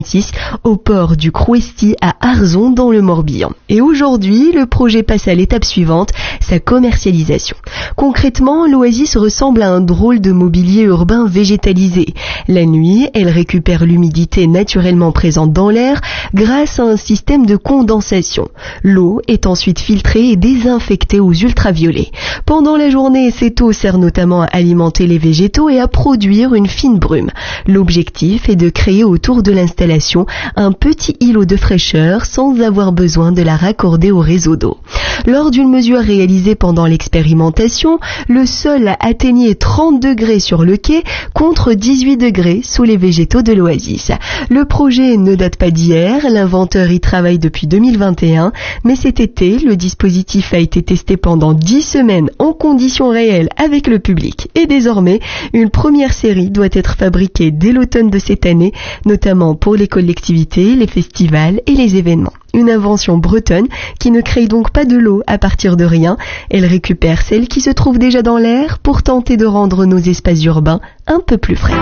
au port du Crouesty à Arzon dans le Morbihan. Et aujourd'hui, le projet passe à l'étape suivante, sa commercialisation. Concrètement, l'Oasis ressemble à un drôle de mobilier urbain végétalisé. La nuit, elle récupère l'humidité naturellement présente dans l'air grâce à un système de condensation. L'eau est ensuite filtrée et désinfectée aux ultraviolets. Pendant la journée, cette eau sert notamment à alimenter les végétaux et à produire une fine brume. L'objectif est de créer autour de l'installation un petit îlot de fraîcheur sans avoir besoin de la raccorder au réseau d'eau. Lors d'une mesure réalisée pendant l'expérimentation, le sol atteignait 30 degrés sur le quai contre 18 degrés sous les végétaux de l'Oasis. Le projet ne date pas d'hier, l'inventeur y travaille depuis 2021, mais cet été, le dispositif a été testé pendant 10 semaines en conditions réelles avec le public et désormais, une première série doit être fabriquée dès l'automne de cette année, notamment pour les collectivités, les festivals et les événements. Une invention bretonne qui ne crée donc pas de l'eau à partir de rien. Elle récupère celle qui se trouve déjà dans l'air pour tenter de rendre nos espaces urbains un peu plus frais.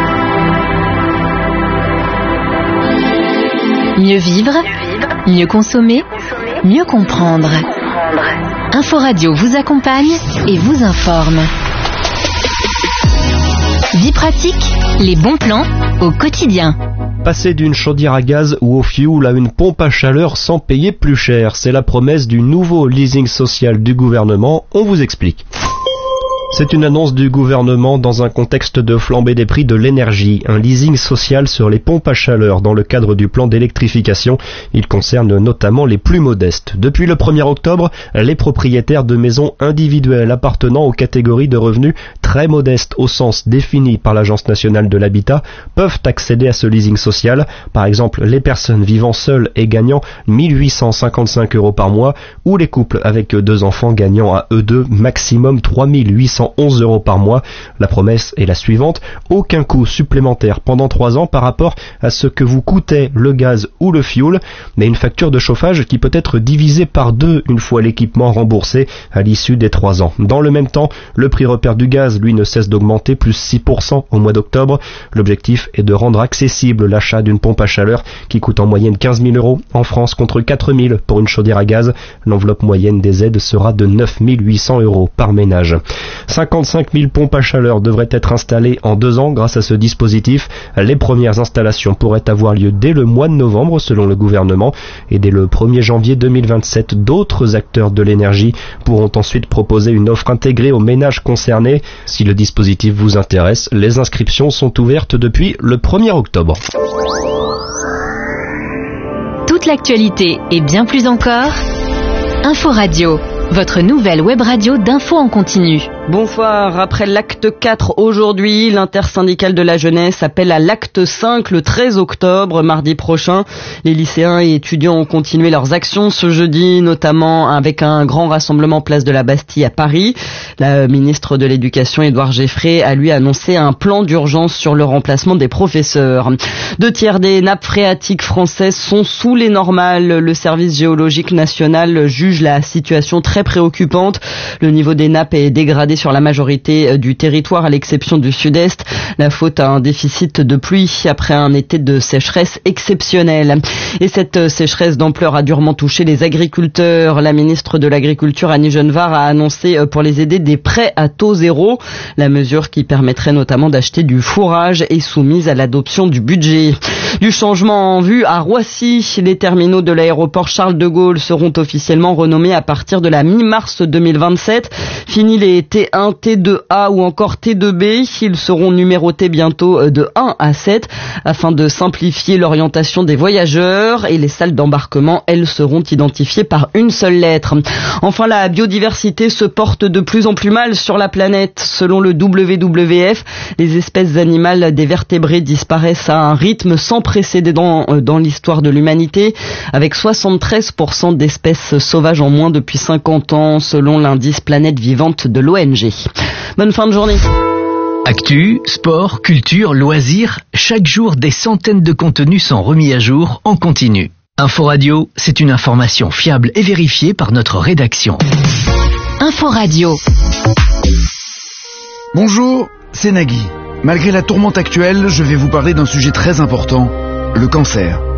Mieux vivre, mieux consommer, mieux comprendre. Info-Radio vous accompagne et vous informe. Vie pratique, les bons plans au quotidien. Passer d'une chaudière à gaz ou au fioul à une pompe à chaleur sans payer plus cher, c'est la promesse du nouveau leasing social du gouvernement. On vous explique. C'est une annonce du gouvernement dans un contexte de flambée des prix de l'énergie. Un leasing social sur les pompes à chaleur dans le cadre du plan d'électrification. Il concerne notamment les plus modestes. Depuis le 1er octobre, les propriétaires de maisons individuelles appartenant aux catégories de revenus très modestes au sens défini par l'Agence nationale de l'habitat peuvent accéder à ce leasing social. Par exemple, les personnes vivant seules et gagnant 1855 € par mois ou les couples avec 2 enfants gagnant à eux deux maximum 3811 € par mois. La promesse est la suivante, aucun coût supplémentaire pendant 3 ans par rapport à ce que vous coûtait le gaz ou le fioul, mais une facture de chauffage qui peut être divisée par 2 une fois l'équipement remboursé à l'issue des 3 ans. Dans le même temps, le prix repère du gaz, lui, ne cesse d'augmenter, plus 6% au mois d'octobre. L'objectif est de rendre accessible l'achat d'une pompe à chaleur qui coûte en moyenne 15 000 € en France contre 4 000 pour une chaudière à gaz. L'enveloppe moyenne des aides sera de 9 800 € par ménage. 55 000 pompes à chaleur devraient être installées en 2 ans grâce à ce dispositif. Les premières installations pourraient avoir lieu dès le mois de novembre selon le gouvernement et dès le 1er janvier 2027, d'autres acteurs de l'énergie pourront ensuite proposer une offre intégrée aux ménages concernés. Si le dispositif vous intéresse, les inscriptions sont ouvertes depuis le 1er octobre. Toute l'actualité et bien plus encore, Info-Radio, votre nouvelle web radio d'infos en continu. Bonsoir. Après l'acte 4 aujourd'hui, l'intersyndicale de la jeunesse appelle à l'acte 5 le 13 octobre, mardi prochain. Les lycéens et étudiants ont continué leurs actions ce jeudi, notamment avec un grand rassemblement place de la Bastille à Paris. La ministre de l'Éducation, Édouard Geffray, a lui annoncé un plan d'urgence sur le remplacement des professeurs. 2/3 des nappes phréatiques françaises sont sous les normales. Le service géologique national juge la situation très préoccupante. Le niveau des nappes est dégradé sur la majorité du territoire, à l'exception du sud-est. La faute à un déficit de pluie après un été de sécheresse exceptionnelle. Et cette sécheresse d'ampleur a durement touché les agriculteurs. La ministre de l'Agriculture, Annie Genevard, a annoncé pour les aider des prêts à taux zéro. La mesure qui permettrait notamment d'acheter du fourrage est soumise à l'adoption du budget. Du changement en vue à Roissy. Les terminaux de l'aéroport Charles de Gaulle seront officiellement renommés à partir de la mi-mars 2027. Fini les T1, T2A ou encore T2B. Ils seront numérotés bientôt de 1 à 7 afin de simplifier l'orientation des voyageurs, et les salles d'embarquement, elles, seront identifiées par une seule lettre. Enfin, la biodiversité se porte de plus en plus mal sur la planète. Selon le WWF, les espèces animales des vertébrés disparaissent à un rythme sans précédent dans l'histoire de l'humanité, avec 73% d'espèces sauvages en moins depuis 50 ans, selon l'indice Planète Vivante de l'ONG. Bonne fin de journée. Actu, sport, culture, loisirs, chaque jour des centaines de contenus sont remis à jour en continu. Info-Radio, c'est une information fiable et vérifiée par notre rédaction. Info-Radio. Bonjour, c'est Nagui. Malgré la tourmente actuelle, je vais vous parler d'un sujet très important, Le cancer.